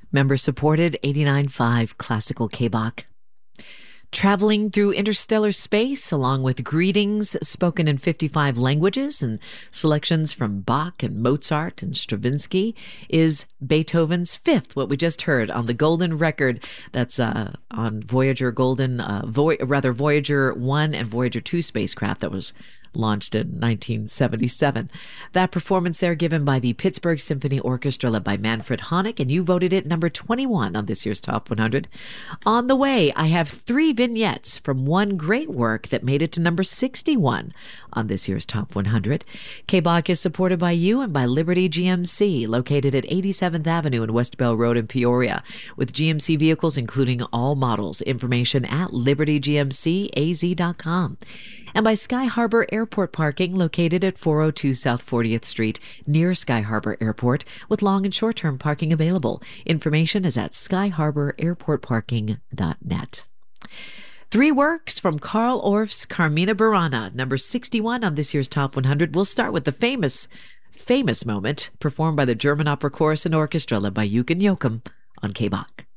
Member supported 89.5 Classical KBach. Traveling through interstellar space along with greetings spoken in 55 languages and selections from Bach and Mozart and Stravinsky is Beethoven's Fifth, what we just heard on the Golden record that's on Voyager Voyager 1 and Voyager 2 spacecraft that was launched in 1977. That performance there given by the Pittsburgh Symphony Orchestra led by Manfred Honeck, and you voted it number 21 on this year's Top 100. On the way, I have 3 vignettes from one great work that made it to number 61 on this year's Top 100. KBach is supported by you and by Liberty GMC, located at 87th Avenue and West Bell Road in Peoria, with GMC vehicles including all models. Information at libertygmcaz.com. And by Sky Harbor Airport Parking, located at 402 South 40th Street, near Sky Harbor Airport, with long and short-term parking available. Information is at skyharbor.airportparking.net. 3 works from Carl Orff's Carmina Burana, number 61 on this year's Top 100. We'll start with the famous moment, performed by the German Opera Chorus and Orchestra, led by Eugen Joachim on KBach.